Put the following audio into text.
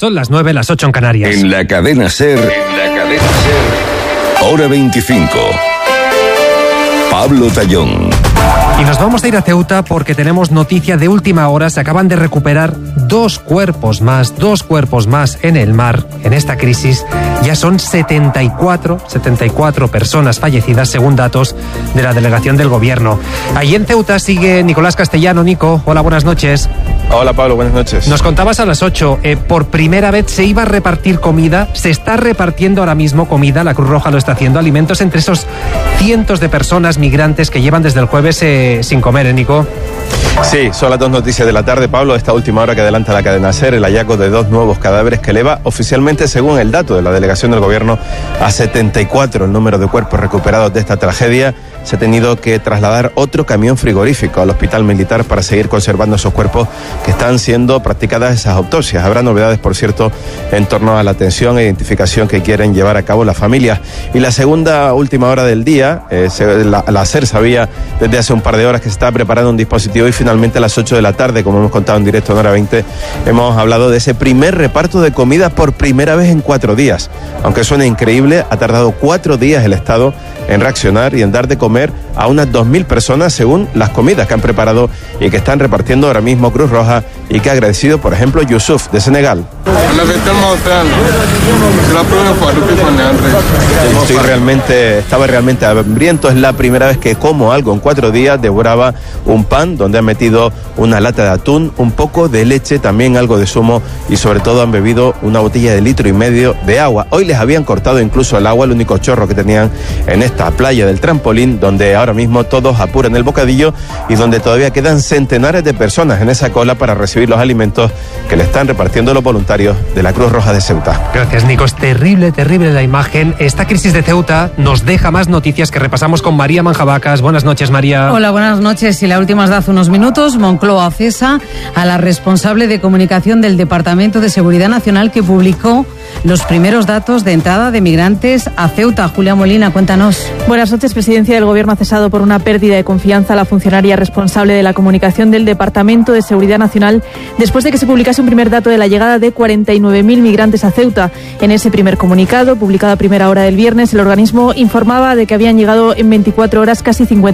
Son las 9, las 8 en Canarias. En la cadena SER, hora 25. Pablo Tallón. Y nos vamos a ir a Ceuta porque tenemos noticia de última hora. Se acaban de recuperar dos cuerpos más en el mar en esta crisis. Ya son 74 personas fallecidas según datos de la delegación del gobierno. Allí en Ceuta sigue Nicolás Castellano. Nico, hola, buenas noches. Hola Pablo, buenas noches. Nos contabas a las 8, por primera vez se iba a repartir comida, se está repartiendo ahora mismo comida, la Cruz Roja lo está haciendo, alimentos entre esos cientos de personas migrantes que llevan desde el jueves sin comer, Nico. Sí, son las 2 noticias de la tarde, Pablo. Esta última hora que adelanta la cadena SER, el hallazgo de 2 nuevos cadáveres que eleva oficialmente, según el dato de la delegación del gobierno, a 74 el número de cuerpos recuperados de esta tragedia. Se ha tenido que trasladar otro camión frigorífico al hospital militar para seguir conservando esos cuerpos que están siendo practicadas esas autopsias. Habrá novedades, por cierto, en torno a la atención e identificación que quieren llevar a cabo las familias. Y la segunda última hora del día, la SER sabía desde hace un par de horas que se estaba preparando un dispositivo y finalmente a las 8 de la tarde, como hemos contado en directo en hora 20, hemos hablado de ese primer reparto de comida por primera vez en 4 días. Aunque suene increíble, ha tardado 4 días el Estado en reaccionar y en dar de comer a unas 2.000 personas según las comidas que han preparado y que están repartiendo ahora mismo Cruz Roja y que ha agradecido, por ejemplo, Yusuf de Senegal. Estaba realmente hambriento, es la primera vez que como algo en 4 días, devoraba un pan donde han metido una lata de atún, un poco de leche, también algo de zumo y sobre todo han bebido una botella de 1,5 litros de agua. Hoy les habían cortado incluso el agua, el único chorro que tenían en esta playa del Trampolín, donde ahora mismo todos apuran el bocadillo y donde todavía quedan centenares de personas en esa cola para recibir los alimentos que le están repartiendo los voluntarios de la Cruz Roja de Ceuta. Gracias, Nico. Es terrible la imagen. Esta crisis de Ceuta nos deja más noticias que repasamos con María Manjabacas. Buenas noches, María. Hola, buenas noches. Y la última es de hace unos minutos. Moncloa cesa a la responsable de comunicación del Departamento de Seguridad Nacional que publicó los primeros datos de entrada de migrantes a Ceuta. Julia Molina, cuéntanos. Buenas noches. Presidencia del Gobierno ha cesado por una pérdida de confianza a la funcionaria responsable de la comunicación del Departamento de Seguridad Nacional después de que se publicase un primer dato de la llegada de 49.000 migrantes a Ceuta. En ese primer comunicado, publicado a primera hora del viernes, el organismo informaba de que habían llegado en 24 horas casi 50